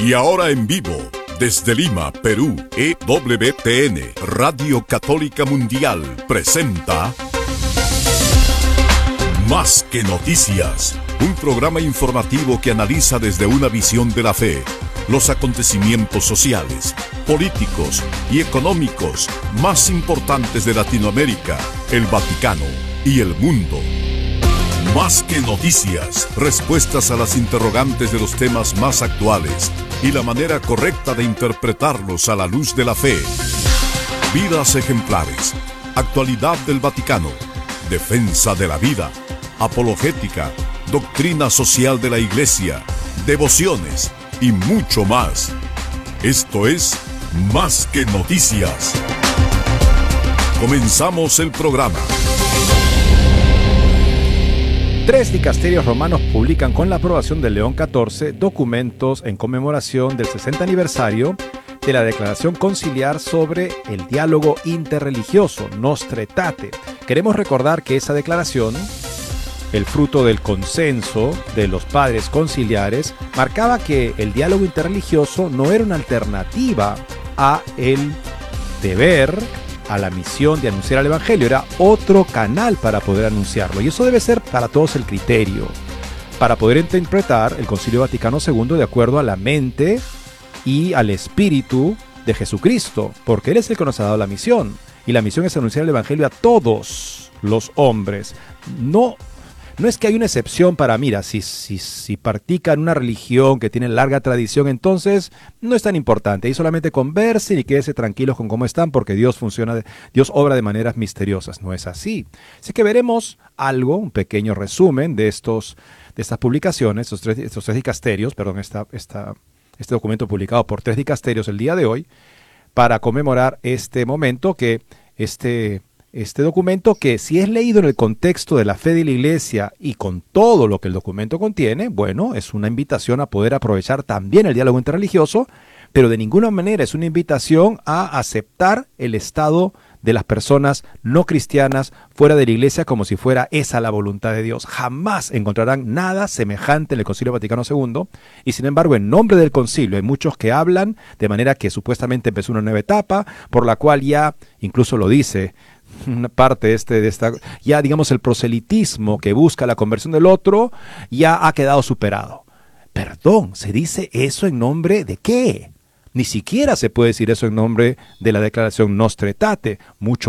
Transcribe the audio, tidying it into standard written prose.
Y ahora en vivo, desde Lima, Perú, EWTN, Radio Católica Mundial, presenta Más que Noticias, un programa informativo que analiza desde una visión de la fe los acontecimientos sociales, políticos y económicos más importantes de Latinoamérica, el Vaticano y el mundo. Más que noticias, respuestas a las interrogantes de los temas más actuales y la manera correcta de interpretarlos a la luz de la fe. Vidas ejemplares, actualidad del Vaticano, defensa de la vida, apologética, doctrina social de la Iglesia, devociones y mucho más. Esto es Más que Noticias. Comenzamos el programa. 3 dicasterios romanos publican con la aprobación de León XIV documentos en conmemoración del 60 aniversario de la Declaración Conciliar sobre el diálogo interreligioso, Nostra Aetate. Queremos recordar que esa declaración, el fruto del consenso de los padres conciliares, marcaba que el diálogo interreligioso no era una alternativa a el deber, a la misión de anunciar el Evangelio, era otro canal para poder anunciarlo. Y eso debe ser para todos el criterio, para poder interpretar el Concilio Vaticano II de acuerdo a la mente y al espíritu de Jesucristo, porque Él es el que nos ha dado la misión. Y la misión es anunciar el Evangelio a todos los hombres. No es que hay una excepción para, mira, si practican una religión que tiene larga tradición, entonces no es tan importante. Y solamente conversen y quédense tranquilos con cómo están, porque Dios obra de maneras misteriosas. No es así. Así que veremos algo, un pequeño resumen de estas publicaciones, estos tres dicasterios, perdón, este documento publicado por 3 dicasterios el día de hoy, para conmemorar este momento que este documento, que si es leído en el contexto de la fe de la Iglesia y con todo lo que el documento contiene, bueno, es una invitación a poder aprovechar también el diálogo interreligioso, pero de ninguna manera es una invitación a aceptar el estado de las personas no cristianas fuera de la Iglesia como si fuera esa la voluntad de Dios. Jamás encontrarán nada semejante en el Concilio Vaticano II, y sin embargo, en nombre del concilio hay muchos que hablan de manera que supuestamente empezó una nueva etapa, por la cual ya, incluso lo dice una parte de esta, ya digamos el proselitismo que busca la conversión del otro ya ha quedado superado. Perdón, ¿se dice eso en nombre de qué? Ni siquiera se puede decir eso en nombre de la declaración Nostra Aetate, mucho